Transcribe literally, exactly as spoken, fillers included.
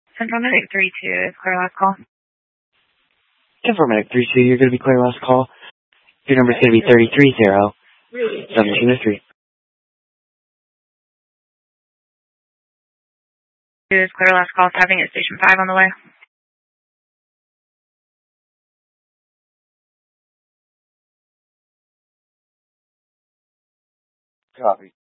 Central Medic three two is clear last call. Central Medic three two, you're going to be clear last call. Your number is going to be thirty-three zero seventeen oh three. Two is clear last call, stopping at Station five on the way. Copy.